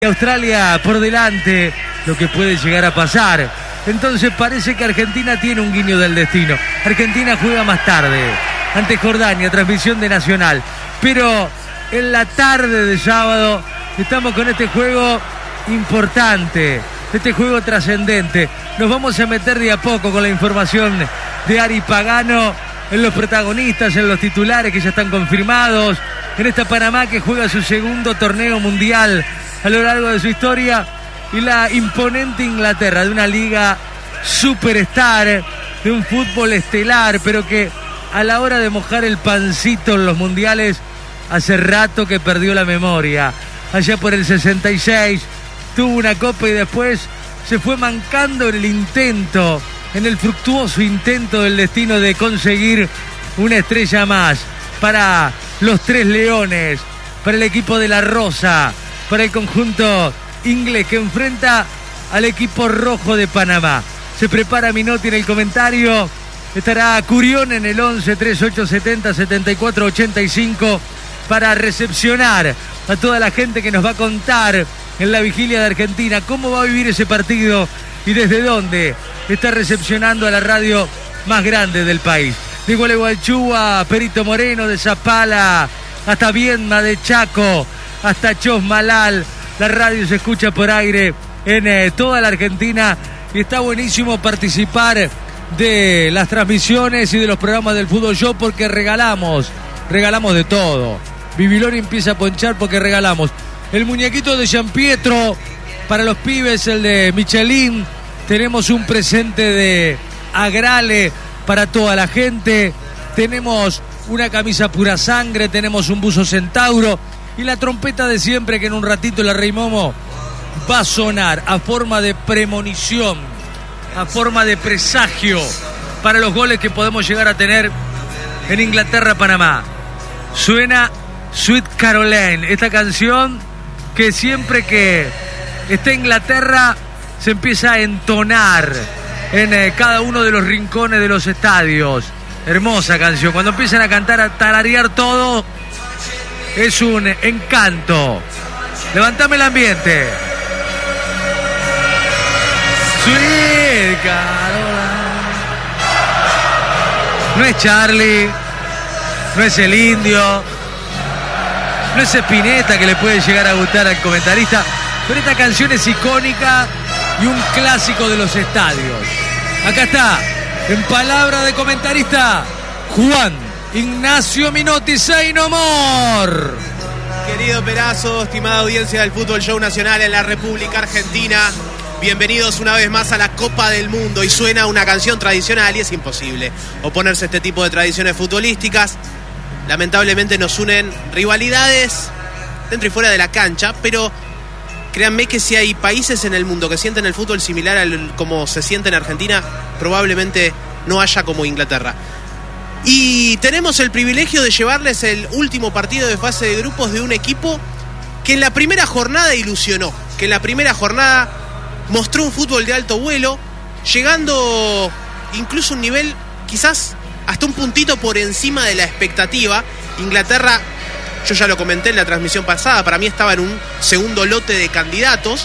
Australia por delante, lo que puede llegar a pasar. Entonces parece que Argentina tiene un guiño del destino. Argentina juega más tarde ante Jordania, transmisión de Nacional. Pero en la tarde de sábado estamos con este juego importante, este juego trascendente. Nos vamos a meter de a poco con la información de Ari Pagano en los protagonistas, en los titulares que ya están confirmados, en esta Panamá que juega su segundo torneo mundial a lo largo de su historia, y la imponente Inglaterra, de una liga superstar, de un fútbol estelar, pero que a la hora de mojar el pancito en los mundiales hace rato que perdió la memoria. Allá por el 66 tuvo una copa y después se fue mancando en el intento, en el fructuoso intento del destino de conseguir una estrella más para los Tres Leones, para el equipo de La Rosa, para el conjunto inglés que enfrenta al equipo rojo de Panamá. Se prepara Minotti en el comentario, estará Curión en el 11 3870 7485 para recepcionar a toda la gente que nos va a contar en la vigilia de Argentina cómo va a vivir ese partido y desde dónde está recepcionando a la radio más grande del país. De Gualeguaychú a Perito Moreno, de Zapala hasta Viedma, de Chaco hasta Chosmalal. La radio se escucha por aire en toda la Argentina y está buenísimo participar de las transmisiones y de los programas del Fútbol Show porque regalamos de todo. Bibiloni empieza a ponchar porque regalamos el muñequito de Gianpietro para los pibes, el de Michelin. Tenemos un presente de Agrale para toda la gente. Tenemos una camisa pura sangre, tenemos un buzo Centauro y la trompeta de siempre que en un ratito la Rey Momo va a sonar a forma de premonición, a forma de presagio para los goles que podemos llegar a tener en Inglaterra-Panamá. Suena Sweet Caroline, esta canción que siempre que está Inglaterra se empieza a entonar en cada uno de los rincones de los estadios. Hermosa canción, cuando empiezan a cantar, a tararear todo, es un encanto. Levantame el ambiente. Sweet Caroline. No es Charlie, no es el Indio, no es Spinetta, que le puede llegar a gustar al comentarista, pero esta canción es icónica y un clásico de los estadios. Acá está, en palabra de comentarista, Juan Ignacio Minotti, Say No More. Querido Perazo, estimada audiencia del Fútbol Show Nacional en la República Argentina, bienvenidos una vez más a la Copa del Mundo. Y suena una canción tradicional y es imposible oponerse a este tipo de tradiciones futbolísticas. Lamentablemente nos unen rivalidades dentro y fuera de la cancha, pero créanme que si hay países en el mundo que sienten el fútbol similar a como se siente en Argentina, probablemente no haya como Inglaterra. Y tenemos el privilegio de llevarles el último partido de fase de grupos de un equipo que en la primera jornada ilusionó, que en la primera jornada mostró un fútbol de alto vuelo, llegando incluso a un nivel quizás hasta un puntito por encima de la expectativa. Inglaterra, yo ya lo comenté en la transmisión pasada, para mí estaba en un segundo lote de candidatos,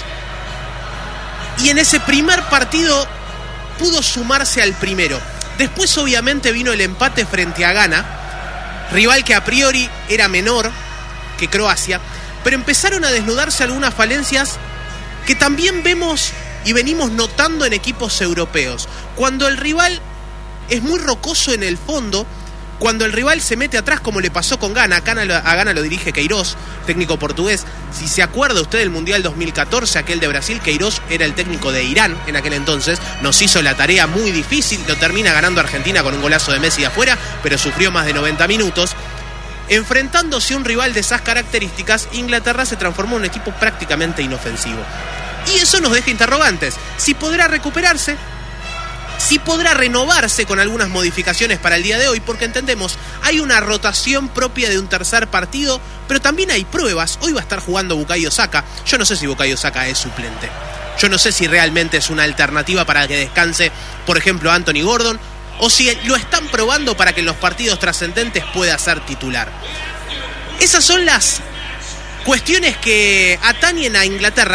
y en ese primer partido pudo sumarse al primero. Después obviamente vino el empate frente a Ghana, rival que a priori era menor que Croacia, pero empezaron a desnudarse algunas falencias que también vemos y venimos notando en equipos europeos. Cuando el rival es muy rocoso en el fondo, cuando el rival se mete atrás, como le pasó con Ghana. A Ghana lo dirige Queiroz, técnico portugués. Si se acuerda usted del Mundial 2014, aquel de Brasil, Queiroz era el técnico de Irán en aquel entonces. Nos hizo la tarea muy difícil, lo termina ganando Argentina con un golazo de Messi de afuera, pero sufrió más de 90 minutos. Enfrentándose a un rival de esas características, Inglaterra se transformó en un equipo prácticamente inofensivo. Y eso nos deja interrogantes. Si podrá recuperarse, si podrá renovarse con algunas modificaciones para el día de hoy, porque entendemos, hay una rotación propia de un tercer partido, pero también hay pruebas. Hoy va a estar jugando Bukayo Saka. Yo no sé si Bukayo Saka es suplente. Yo no sé si realmente es una alternativa para que descanse, por ejemplo, Anthony Gordon, o si lo están probando para que en los partidos trascendentes pueda ser titular. Esas son las Cuestiones que atañen a Inglaterra.